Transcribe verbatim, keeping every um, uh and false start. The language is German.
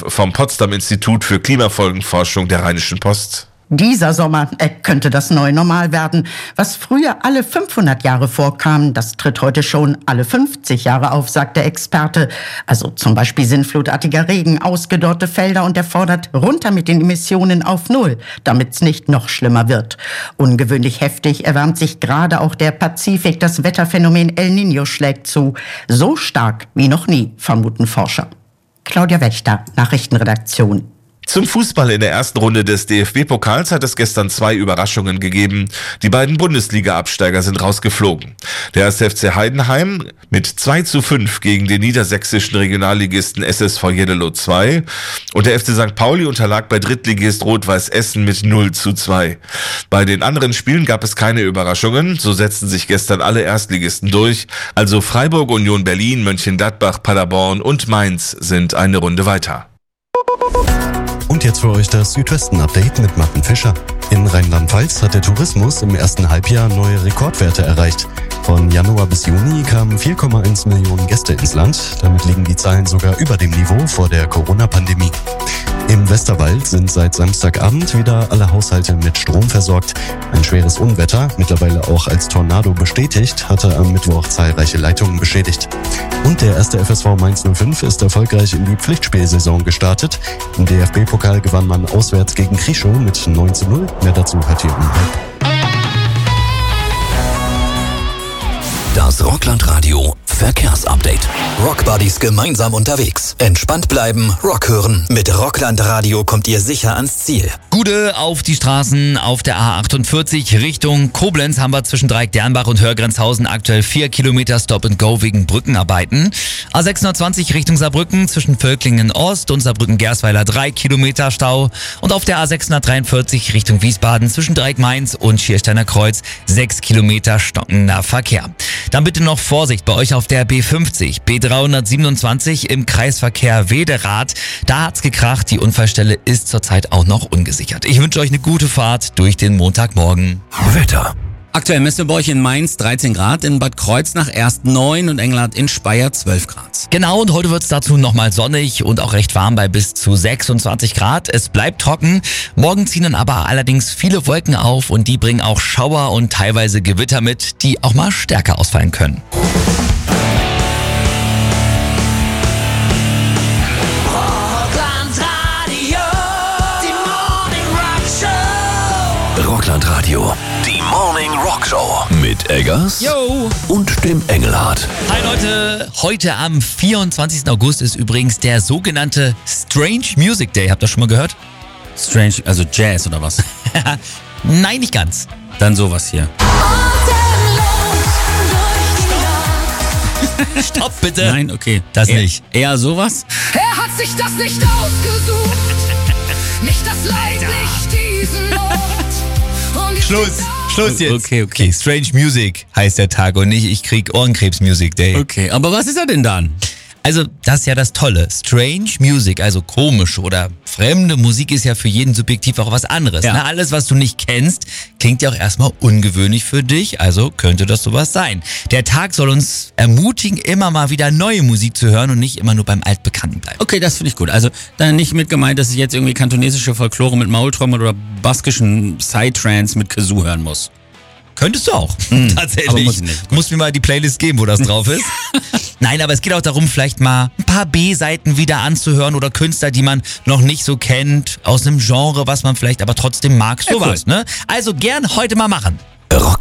Chef vom Potsdam-Institut für Klimafolgenforschung der Rheinischen Post. Dieser Sommer äh, könnte das neue Normal werden. Was früher alle fünfhundert Jahre vorkam, das tritt heute schon alle fünfzig Jahre auf, sagt der Experte. Also zum Beispiel sinnflutartiger Regen, ausgedörrte Felder, und er fordert runter mit den Emissionen auf Null, damit es nicht noch schlimmer wird. Ungewöhnlich heftig erwärmt sich gerade auch der Pazifik. Das Wetterphänomen El Niño schlägt zu. So stark wie noch nie, vermuten Forscher. Claudia Wächter, Nachrichtenredaktion. Zum Fußball in der ersten Runde des D F B-Pokals hat es gestern zwei Überraschungen gegeben. Die beiden Bundesliga-Absteiger sind rausgeflogen. Der erste F C Heidenheim mit zwei zu fünf gegen den niedersächsischen Regionalligisten S S V Jeddelo zwei und der F C Sankt Pauli unterlag bei Drittligist Rot-Weiß Essen mit null zu zwei. Bei den anderen Spielen gab es keine Überraschungen, so setzten sich gestern alle Erstligisten durch. Also Freiburg, Union Berlin, Mönchengladbach, Paderborn und Mainz sind eine Runde weiter. Und jetzt für euch das Südwesten-Update mit Martin Fischer. In Rheinland-Pfalz hat der Tourismus im ersten Halbjahr neue Rekordwerte erreicht. Von Januar bis Juni kamen vier Komma eins Millionen Gäste ins Land. Damit liegen die Zahlen sogar über dem Niveau vor der Corona-Pandemie. Im Westerwald sind seit Samstagabend wieder alle Haushalte mit Strom versorgt. Ein schweres Unwetter, mittlerweile auch als Tornado bestätigt, hatte am Mittwoch zahlreiche Leitungen beschädigt. Und der erste F S V Mainz null fünf ist erfolgreich in die Pflichtspielsaison gestartet. Im D F B-Pokal gewann man auswärts gegen Krieschow mit neun zu null. Mehr dazu hört ihr um halb. Das Rockland-Radio Verkehrsupdate. Rockbuddies gemeinsam unterwegs. Entspannt bleiben, Rock hören. Mit Rockland-Radio kommt ihr sicher ans Ziel. Gute auf die Straßen auf der A achtundvierzig Richtung Koblenz haben wir zwischen Dreieck-Dernbach und Hörgrenzhausen aktuell vier Kilometer Stop and Go wegen Brückenarbeiten. A sechshundertzwanzig Richtung Saarbrücken zwischen Völklingen Ost und Saarbrücken-Gersweiler drei Kilometer Stau. Und auf der A sechshundertdreiundvierzig Richtung Wiesbaden zwischen Dreieck-Mainz und Schiersteiner Kreuz sechs Kilometer stockender Verkehr. Dann bitte noch Vorsicht bei euch auf der B fünfzig, B dreihundertsiebenundzwanzig im Kreisverkehr Wederath. Da hat's gekracht, die Unfallstelle ist zurzeit auch noch ungesichert. Ich wünsche euch eine gute Fahrt durch den Montagmorgen. Wetter. Aktuell misst ihr bei euch in Mainz dreizehn Grad, in Bad Kreuznach erst neun und Engelhardt in Speyer zwölf Grad. Genau, und heute wird's dazu nochmal sonnig und auch recht warm bei bis zu sechsundzwanzig Grad. Es bleibt trocken. Morgen ziehen dann aber allerdings viele Wolken auf und die bringen auch Schauer und teilweise Gewitter mit, die auch mal stärker ausfallen können. Rockland Radio, die Morning Rock Show mit Eggers Yo. und dem Engelhardt. Hi Leute, heute am vierundzwanzigsten August ist übrigens der sogenannte Strange Music Day. Habt ihr das schon mal gehört? Strange, also Jazz oder was? Nein, nicht ganz. Dann sowas hier. Stopp bitte. Nein, okay. Das eher, nicht. Eher sowas? Er hat sich das nicht ausgesucht, nicht das Leid, nicht diesen Ort. Schluss, Schluss jetzt. Okay, okay. Okay, Strange Music heißt der Tag und nicht ich krieg Ohrenkrebs Music Day. Okay, aber was ist er denn dann? Also, das ist ja das Tolle. Strange Music, also komische oder fremde Musik ist ja für jeden subjektiv auch was anderes. Ja. Ne? Alles, was du nicht kennst, klingt ja auch erstmal ungewöhnlich für dich, also könnte das sowas sein. Der Tag soll uns ermutigen, immer mal wieder neue Musik zu hören und nicht immer nur beim Altbekannten bleiben. Okay, das finde ich gut. Also dann nicht mit gemeint, dass ich jetzt irgendwie kantonesische Folklore mit Maultrommel oder baskischen Psytrance mit Kazoo hören muss. Könntest du auch, Hm, tatsächlich. aber muss ich nicht. Du musst mir mal die Playlist geben, wo das drauf ist. Nein, aber es geht auch darum, vielleicht mal ein paar B-Seiten wieder anzuhören oder Künstler, die man noch nicht so kennt, aus einem Genre, was man vielleicht aber trotzdem mag, sowas, cool. ne? Also gern heute mal machen. Rock